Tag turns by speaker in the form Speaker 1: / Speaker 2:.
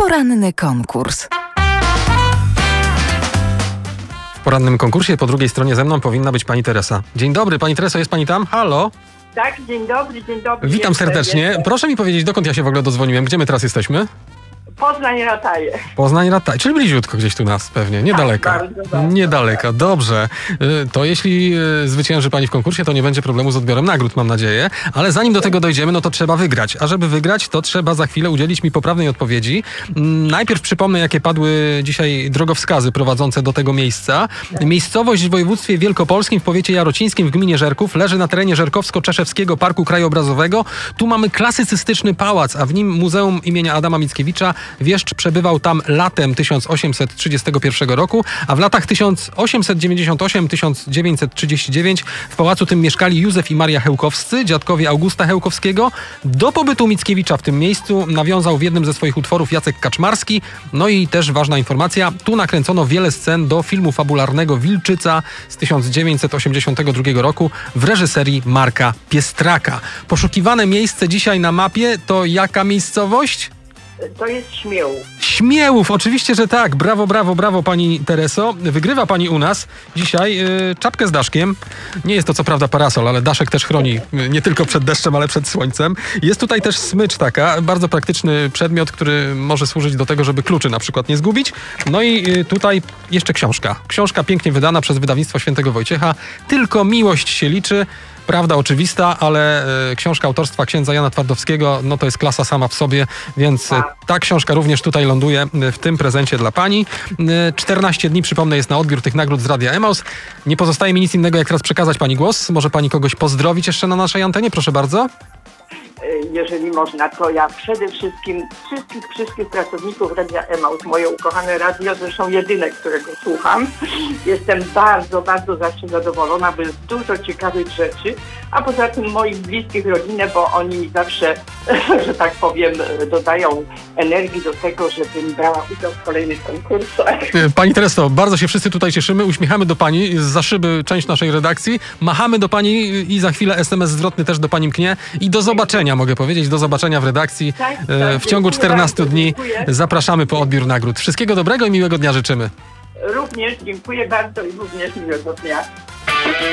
Speaker 1: Poranny konkurs.
Speaker 2: W porannym konkursie po drugiej stronie ze mną powinna być pani Teresa. Dzień dobry, pani Tereso, jest pani tam? Halo?
Speaker 3: Tak, dzień dobry, dzień dobry.
Speaker 2: Witam serdecznie. Proszę mi powiedzieć, dokąd ja się w ogóle dodzwoniłem? Gdzie my teraz jesteśmy?
Speaker 3: Poznań-Rataje.
Speaker 2: Poznań-Rataje, czyli bliziutko gdzieś tu nas pewnie, niedaleko.
Speaker 3: Tak, bardzo.
Speaker 2: Niedaleko, dobrze. To jeśli zwycięży pani w konkursie, to nie będzie problemu z odbiorem nagród, mam nadzieję. Ale zanim do tego dojdziemy, no to trzeba wygrać. A żeby wygrać, to trzeba za chwilę udzielić mi poprawnej odpowiedzi. Najpierw przypomnę, jakie padły dzisiaj drogowskazy prowadzące do tego miejsca. Miejscowość w województwie wielkopolskim, w powiecie jarocińskim, w gminie Żerków, leży na terenie Żerkowsko-Czeszewskiego Parku Krajobrazowego. Tu mamy klasycystyczny pałac, a w nim Muzeum imienia Adama Mickiewicza. Wieszcz przebywał tam latem 1831 roku, a w latach 1898-1939 w pałacu tym mieszkali Józef i Maria Chełkowscy, dziadkowie Augusta Chełkowskiego. Do pobytu Mickiewicza w tym miejscu nawiązał w jednym ze swoich utworów Jacek Kaczmarski. No i też ważna informacja, tu nakręcono wiele scen do filmu fabularnego Wilczyca z 1982 roku w reżyserii Marka Piestraka. Poszukiwane miejsce dzisiaj na mapie to jaka miejscowość?
Speaker 3: To jest Śmiełów.
Speaker 2: Śmiełów, oczywiście, że tak. Brawo, brawo, brawo pani Tereso. Wygrywa pani u nas dzisiaj czapkę z daszkiem. Nie jest to co prawda parasol, ale daszek też chroni nie tylko przed deszczem, ale przed słońcem. Jest tutaj też smycz taka, bardzo praktyczny przedmiot, który może służyć do tego, żeby kluczy na przykład nie zgubić. No i tutaj jeszcze książka. Książka pięknie wydana przez wydawnictwo Świętego Wojciecha. Tylko miłość się liczy. Prawda oczywista, ale książka autorstwa księdza Jana Twardowskiego, no to jest klasa sama w sobie, więc ta książka również tutaj ląduje w tym prezencie dla pani. 14 dni, przypomnę, jest na odbiór tych nagród z Radia Emaus. Nie pozostaje mi nic innego, jak teraz przekazać pani głos. Może pani kogoś pozdrowić jeszcze na naszej antenie? Proszę bardzo.
Speaker 3: Jeżeli można, to ja przede wszystkim wszystkich pracowników Radia Emaus, moje ukochane radio, zresztą jedyne, którego słucham. Jestem bardzo, bardzo zawsze zadowolona, bo jest dużo ciekawych rzeczy, a poza tym moich bliskich, rodzinę, bo oni mi zawsze, że tak powiem, dodają energii do tego, żebym brała udział w kolejnych konkursach.
Speaker 2: Pani Tereso, bardzo się wszyscy tutaj cieszymy, uśmiechamy do pani, zza szyby część naszej redakcji, machamy do pani i za chwilę SMS zwrotny też do pani mknie i do zobaczenia, mogę powiedzieć, do zobaczenia w redakcji.
Speaker 3: Tak,
Speaker 2: w ciągu 14
Speaker 3: bardzo,
Speaker 2: dni
Speaker 3: dziękuję.
Speaker 2: zapraszamy po odbiór nagród. Wszystkiego dobrego i miłego dnia życzymy.
Speaker 3: Również dziękuję bardzo i również miłego dnia.